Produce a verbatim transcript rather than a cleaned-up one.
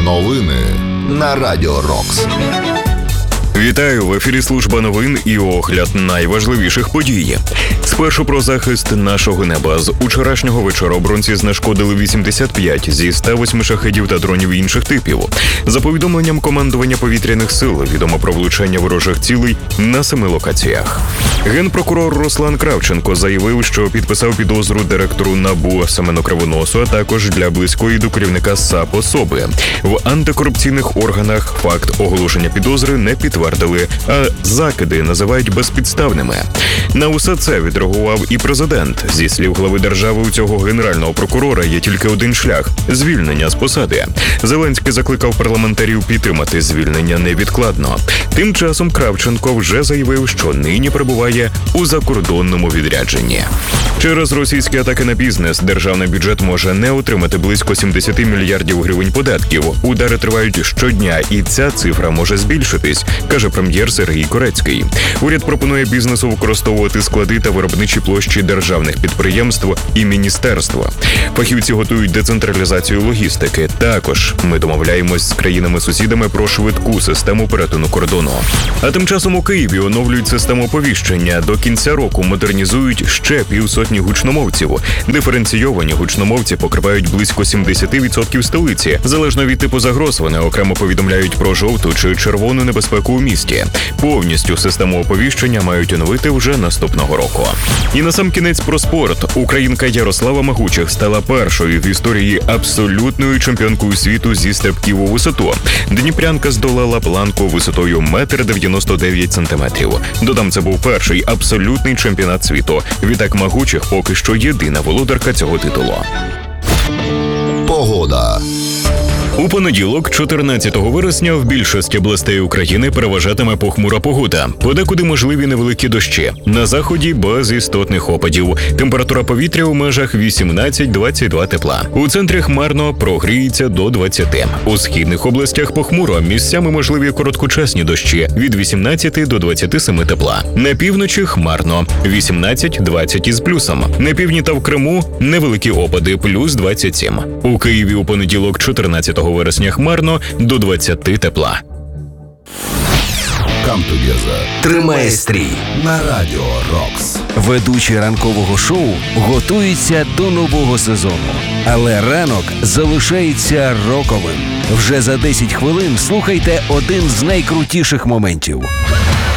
Новини на Радіо Рокс. Вітаю! В ефірі служба новин і огляд найважливіших подій. Спершу про захист нашого неба. З учорашнього вечора оборонці знешкодили вісімдесят п'ять зі ста восьми шахедів та дронів інших типів. За повідомленням командування повітряних сил, відомо про влучання ворожих цілей на семи локаціях. Генпрокурор Руслан Кравченко заявив, що підписав підозру директору НАБУ Семену Кривоносу, а також для близької до керівника САП особи. В антикорупційних органах факт оголошення підозри не підтвердили, а закиди називають безпідставними. На усе це відреагував і президент. Зі слів глави держави, у цього генерального прокурора є тільки один шлях – звільнення з посади. Зеленський закликав парламентарів підтримати звільнення невідкладно. Тим часом Кравченко вже заявив, що нині перебуває у закордонному відрядженні. Через російські атаки на бізнес державний бюджет може не отримати близько сімдесят мільярдів гривень податків. Удари тривають щодня, і ця цифра може збільшитись, каже прем'єр Сергій Корецький. Уряд пропонує бізнесу використовувати склади та виробничі площі державних підприємств і міністерства. Фахівці готують децентралізацію логістики. Також ми домовляємось з країнами-сусідами про швидку систему перетину кордону. А тим часом у Києві оновлюють систему оповіщення. До кінця року модернізують ще півсотні гучномовців. Диференційовані гучномовці покривають близько сімдесят відсотків столиці. Залежно від типу загроз, вони окремо повідомляють про жовту чи червону небезпеку у місті. Повністю систему оповіщення мають оновити вже наступного року. І насамкінець про спорт. Українка Ярослава Магучих стала першою в історії абсолютною чемпіонкою світу зі стрибків у висоту. Дніпрянка здолала планку висотою метр дев'яносто дев'ять сантиметрів. Додам, це був перший абсолютний чемпіонат світу. Відтак Магучих поки що єдина володарка цього титулу. Погода. У понеділок, чотирнадцятого вересня, в більшості областей України переважатиме похмура погода. Подекуди можливі невеликі дощі. На заході без істотних опадів. Температура повітря у межах вісімнадцять - двадцять два тепла. У центрі хмарно, прогріється до двадцяти. У східних областях похмуро, місцями можливі короткочасні дощі від вісімнадцяти до двадцяти семи тепла. На півночі хмарно, вісімнадцять - двадцять із плюсом. На півдні та в Криму невеликі опади, плюс двадцять сім. У Києві у понеділок, чотирнадцятого вересня, хмарно, до двадцяти тепла. Come together. Тримає стрій На Радіо Рокс. Ведучі ранкового шоу готуються до нового сезону. Але ранок залишається роковим. Вже за десять хвилин слухайте один з найкрутіших моментів.